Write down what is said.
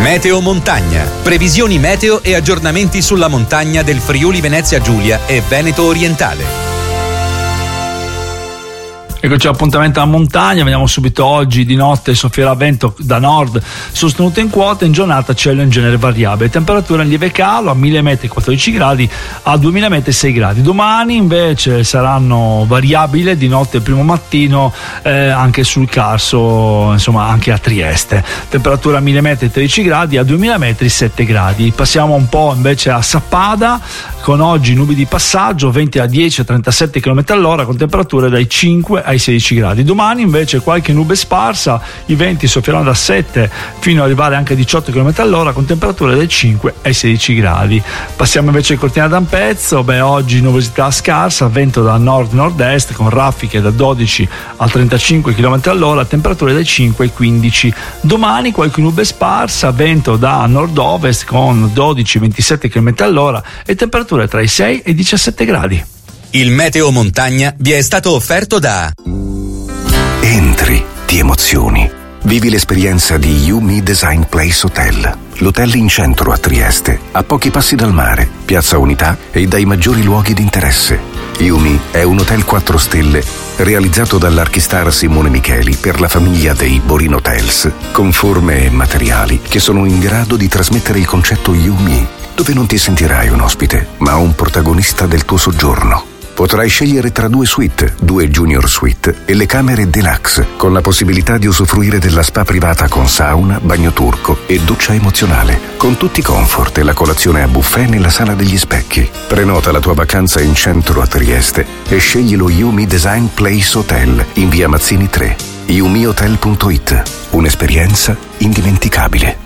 Meteo Montagna. Previsioni meteo e aggiornamenti sulla montagna del Friuli Venezia Giulia e Veneto Orientale. Eccoci all'appuntamento alla montagna, vediamo subito oggi. Di notte soffierà vento da nord sostenuto in quota, in giornata cielo in genere variabile, temperatura in lieve calo, a 1000 metri 14 gradi, a 2000 metri 6 gradi. Domani invece saranno variabili, di notte e primo mattino anche sul Carso, insomma anche a Trieste, temperatura a 1000 metri 13 gradi, a 2000 metri 7 gradi. Passiamo un po' invece a Sappada, con oggi nubi di passaggio, venti a 10 a 37 km all'ora, con temperature dai 5 ai 16 gradi. Domani invece qualche nube sparsa, i venti soffieranno da 7 fino ad arrivare anche a 18 km all'ora, con temperature dai 5 ai 16 gradi. Passiamo invece a Cortina d'Ampezzo, oggi nuvolosità scarsa, vento da nord-nord-est con raffiche da 12 a 35 km all'ora, temperature dai 5 ai 15. Domani qualche nube sparsa, vento da nord-ovest con 12-27 km all'ora e temperature tra i 6 e i 17 gradi. Il Meteo Montagna vi è stato offerto da Entri, ti emozioni. Vivi l'esperienza di You-Me Design Place Hotel. L'hotel in centro a Trieste, a pochi passi dal mare, Piazza Unità e dai maggiori luoghi di interesse. You-Me è un hotel 4 stelle realizzato dall'archistar Simone Micheli per la famiglia dei Borin Hotels, con forme e materiali che sono in grado di trasmettere il concetto You-Me, dove non ti sentirai un ospite, ma un protagonista del tuo soggiorno. Potrai scegliere tra 2 suite, 2 junior suite e le camere deluxe, con la possibilità di usufruire della spa privata con sauna, bagno turco e doccia emozionale, con tutti i comfort e la colazione a buffet nella sala degli specchi. Prenota la tua vacanza in centro a Trieste e scegli lo You-Me Design Place Hotel in via Mazzini 3. youmehotel.it. Un'esperienza indimenticabile.